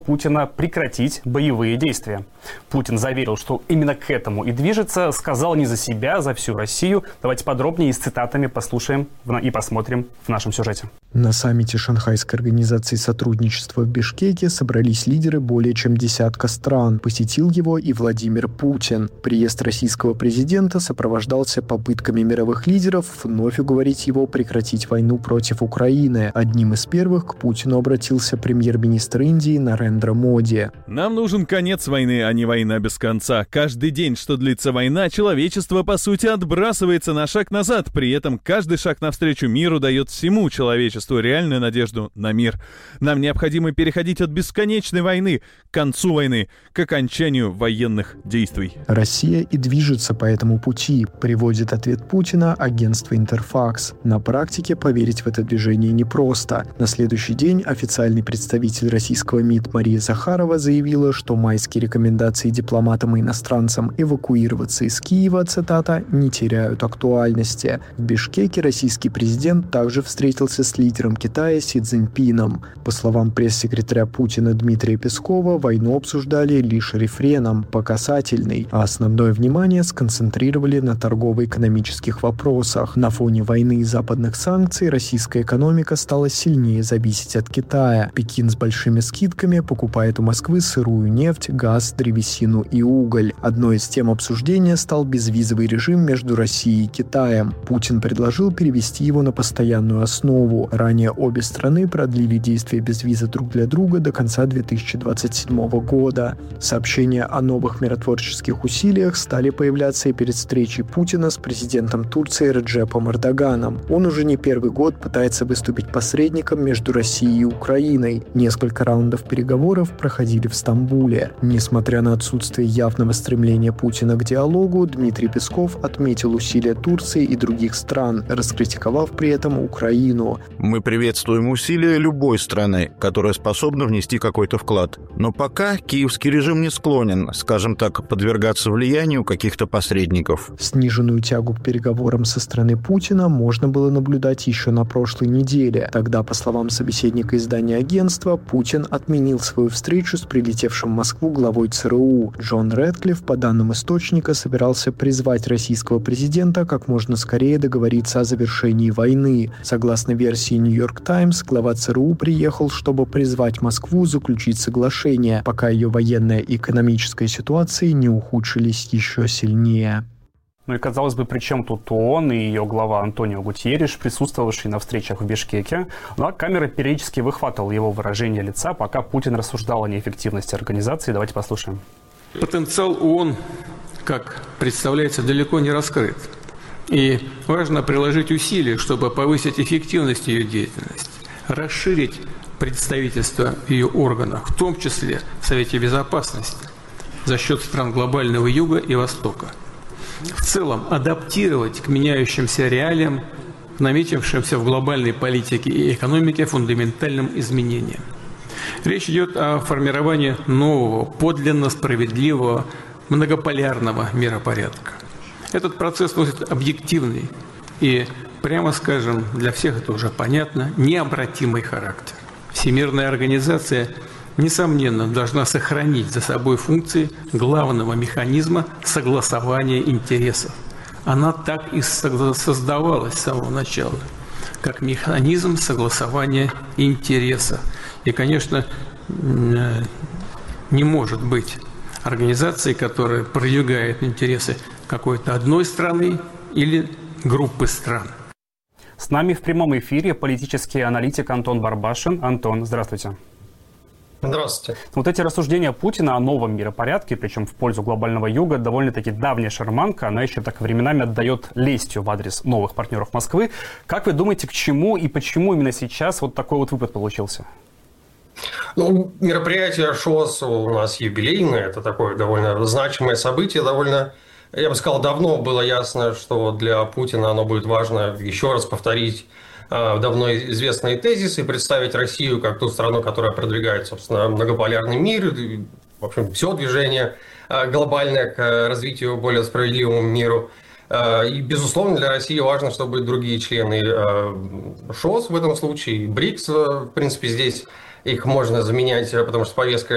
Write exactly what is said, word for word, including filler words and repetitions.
Путина прекратить боевые действия. Путин заверил, что именно к этому и движется, сказал не за себя, а за всю Россию. Давайте подробнее и с цитатами послушаем и посмотрим в нашем сюжете. На саммите Шанхайской организации сотрудничества в Бишкеке собрались лидеры более чем десятка стран. Посетил его и Владимир Путин. Приезд российского президента сопровождался попытками мировых лидеров вновь уговорить его прекратить войну против Украины. Одним из первых к Путину обратился премьер-министр Индии Нарендра Моди. Нам нужен конец войны, а не война без конца. Каждый день, что длится война, человечество, по сути, отбрасывается на шаг назад. При этом каждый шаг навстречу миру дает всему человечеству реальную надежду на мир. Нам необходимо переходить от бесконечной войны к концу войны, к окончанию военных действий. Россия и движется по этому пути, приводит ответ Путина агентство Интерфакс. На практике поверить в это движение непросто. На следующий день официальный представитель российского МИД Мария Захарова заявила, что майские рекомендации дипломатам и иностранцам эвакуироваться из Киева, цитата, не теряют актуальности. В Бишкеке российский президент также встретился с лидером Китая Си Цзиньпином. По словам пресс-секретаря Путина Дмитрия Пескова, войну обсуждали лишь рефреном, по касательной, а основное внимание сконцентрировали на торгово-экономических вопросах. На фоне войны и западных санкций российская экономика стала сильнее зависеть от Китая. Пекин с большими скидками покупает у Москвы сырую нефть, газ, древесину и уголь. Одной из тем обсуждения стал безвизовый режим между Россией и Китаем. Путин предложил перевести его на постоянную основу. Ранее обе страны продлили действие безвиза друг для друга до конца две тысячи двадцать седьмого года. Сообщения о новых миротворческих усилиях стали появляться и перед встречей Путина с президентом Турции Реджепом Эрдоганом. Он уже не первый год пытается выступить посредником между Россией и Украиной. Несколько раундов переговоров проходили в Стамбуле. Несмотря на отсутствие явного стремления Путина к диалогу, Дмитрий Песков отметил усилия Турции и других стран, раскритиковав при этом Украину. Мы приветствуем усилия любой страны, которая способна внести какой-то вклад. Но пока киевский режим не склонен, скажем так, подвергаться влиянию каких-то посредников. Сниженную тягу к переговорам со стороны Путина можно было наблюдать еще на прошлой неделе. Тогда, по словам собеседника издания агентства, Путин отменил свою встречу с прилетевшим в Москву главой ЦРУ. Джон Рэдклифф, по данным источника, собирался призвать российского президента как можно скорее договориться о завершении войны. Согласно версии «Нью-Йорк Таймс», глава ЦРУ приехал, чтобы призвать Москву заключить соглашение, пока ее военная и экономическая ситуации не ухудшились еще сильнее. Ну и, казалось бы, при чем тут ООН и ее глава Антонио Гутьерреш, присутствовавший на встречах в Бишкеке. Ну а камера периодически выхватывала его выражение лица, пока Путин рассуждал о неэффективности организации. Давайте послушаем. Потенциал ООН, как представляется, далеко не раскрыт. И важно приложить усилия, чтобы повысить эффективность ее деятельности, расширить представительство в ее органах, в том числе в Совете Безопасности, за счет стран глобального Юга и Востока. В целом адаптировать к меняющимся реалиям, наметившимся в глобальной политике и экономике фундаментальным изменениям. Речь идет о формировании нового, подлинно справедливого, многополярного миропорядка. Этот процесс носит объективный и, прямо скажем, для всех это уже понятно, необратимый характер. Всемирная организация, несомненно, должна сохранить за собой функции главного механизма согласования интересов. Она так и создавалась с самого начала, как механизм согласования интересов. И, конечно, не может быть организации, которая продвигает интересы какой-то одной страны или группы стран. С нами в прямом эфире политический аналитик Антон Барбашин. Антон, здравствуйте. Здравствуйте. Вот эти рассуждения Путина о новом миропорядке, причем в пользу глобального юга, довольно-таки давняя шарманка. Она еще так временами отдает лестью в адрес новых партнеров Москвы. Как вы думаете, к чему и почему именно сейчас вот такой вот выпад получился? Ну, мероприятие ШОС у нас юбилейное. Это такое довольно значимое событие. Довольно, я бы сказал, давно было ясно, что для Путина оно будет важно еще раз повторить давно известные тезисы, представить Россию как ту страну, которая продвигает, собственно, многополярный мир, в общем, все движение глобальное к развитию более справедливому миру. И, безусловно, для России важно, чтобы другие члены ШОС в этом случае, БРИКС, в принципе, здесь их можно заменять, потому что повестка